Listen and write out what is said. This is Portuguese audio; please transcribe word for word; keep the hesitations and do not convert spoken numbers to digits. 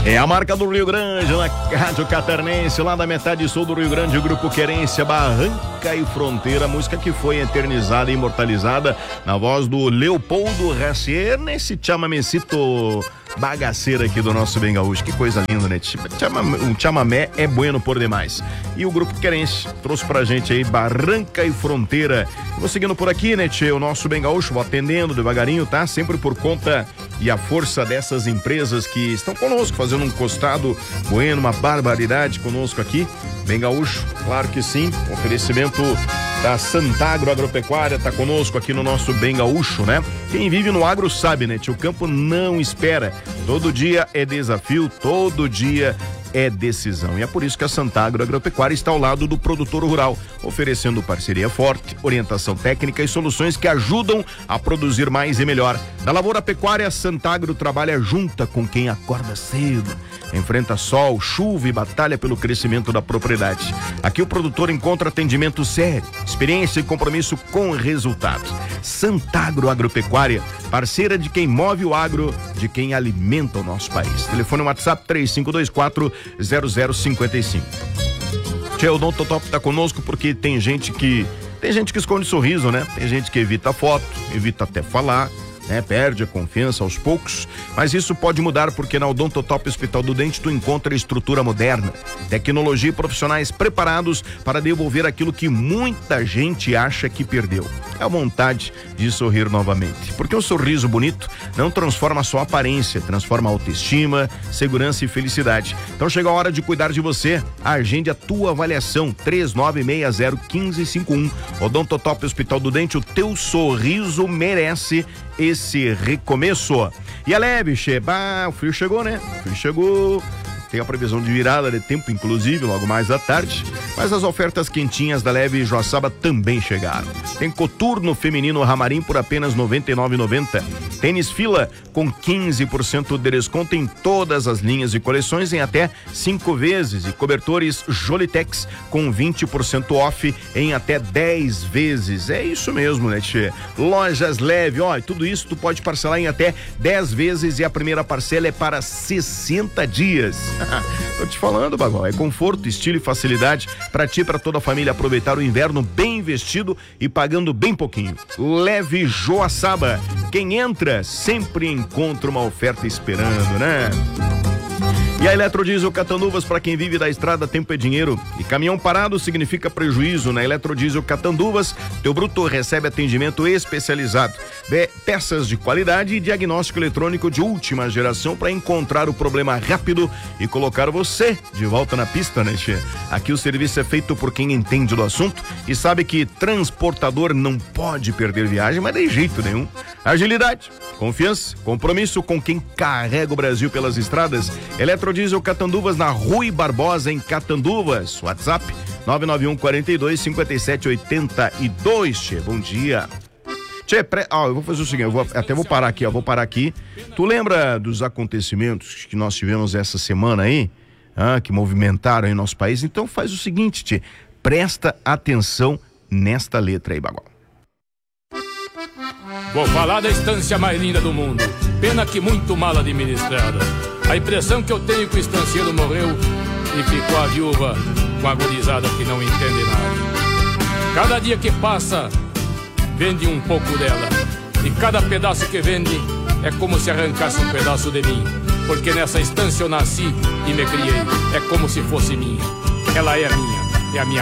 É a marca do Rio Grande, na Rádio Catarinense, lá da metade sul do Rio Grande, o Grupo Querência, Barranca e Fronteira, música que foi eternizada e imortalizada na voz do Leopoldo Racier, nesse chamamecito bagaceira aqui do nosso bem gaúcho. Que coisa linda, né? Um chamamé é bueno por demais. E o Grupo Querência trouxe pra gente aí Barranca e Fronteira. Vou seguindo por aqui, né, tchê? O nosso bem gaúcho, vou atendendo devagarinho, tá? Sempre por conta e a força dessas empresas que estão conosco, fazendo um costado bueno, uma barbaridade conosco aqui. Bem gaúcho, claro que sim. Oferecimento da Santagro Agropecuária tá conosco aqui no nosso Bem Gaúcho, né? Quem vive no agro sabe, né? O campo não espera. Todo dia é desafio, todo dia é decisão. E é por isso que a Santagro Agropecuária está ao lado do produtor rural, oferecendo parceria forte, orientação técnica e soluções que ajudam a produzir mais e melhor. Na lavoura pecuária, a Santagro trabalha junta com quem acorda cedo, enfrenta sol, chuva e batalha pelo crescimento da propriedade. Aqui o produtor encontra atendimento sério, experiência e compromisso com resultados. Santagro Agropecuária, parceira de quem move o agro, de quem alimenta o nosso país. Telefone WhatsApp três cinco dois quatro zero zero cinco cinco. Tchê, o Odontotop tá conosco porque tem gente que tem gente que esconde sorriso, né? Tem gente que evita foto, evita até falar, né? Perde a confiança aos poucos, mas isso pode mudar porque na Odontotop Hospital do Dente tu encontra estrutura moderna, tecnologia e profissionais preparados para devolver aquilo que muita gente acha que perdeu. É a vontade de sorrir novamente, porque um sorriso bonito não transforma só aparência, transforma autoestima, segurança e felicidade. Então chega a hora de cuidar de você. Agende a tua avaliação três nove seis zero um cinco cinco um. Odontotop Hospital do Dente, o teu sorriso merece esse recomeço. E a Leve, che, bah, o frio chegou, né? O frio chegou. Tem a previsão de virada de tempo, inclusive, logo mais à tarde. Mas as ofertas quentinhas da Leve Joaçaba também chegaram. Tem coturno feminino Ramarim por apenas noventa e nove reais e noventa centavos. Tênis Fila com quinze por cento de desconto em todas as linhas e coleções em até cinco vezes. E cobertores Jolitex com vinte por cento off em até dez vezes. É isso mesmo, né, tchê? Lojas Leve, ó, tudo isso tu pode parcelar em até dez vezes e a primeira parcela é para sessenta dias. Tô te falando, Bagol, é conforto, estilo e facilidade pra ti e pra toda a família aproveitar o inverno bem investido e pagando bem pouquinho. Leve Joaçaba, quem entra sempre encontra uma oferta esperando, né? E a Eletrodiesel Catanduvas, para quem vive da estrada, tempo é dinheiro. E caminhão parado significa prejuízo. Na Eletrodiesel Catanduvas, teu bruto recebe atendimento especializado. Vê peças de qualidade e diagnóstico eletrônico de última geração para encontrar o problema rápido e colocar você de volta na pista, né, tchê? Aqui o serviço é feito por quem entende do assunto e sabe que transportador não pode perder viagem, mas de jeito nenhum. Agilidade, confiança, compromisso com quem carrega o Brasil pelas estradas. Eletrodiesel Catanduvas na Rui Barbosa, em Catanduvas. WhatsApp nove nove um quatro dois cinco sete oito dois. Tchê, bom dia. Tchê, pré... ó, eu vou fazer o seguinte, eu vou, até vou parar aqui, ó, vou parar aqui. Tu lembra dos acontecimentos que nós tivemos essa semana aí, ah, que movimentaram aí nosso país? Então faz o seguinte, tchê, presta atenção nesta letra aí, Bagual. Vou falar da estância mais linda do mundo, pena que muito mal administrada. A impressão que eu tenho que o estancieiro morreu e ficou a viúva com a gurizada que não entende nada. Cada dia que passa, vende um pouco dela. E cada pedaço que vende é como se arrancasse um pedaço de mim. Porque nessa estância eu nasci e me criei. É como se fosse minha. Ela é minha, é a minha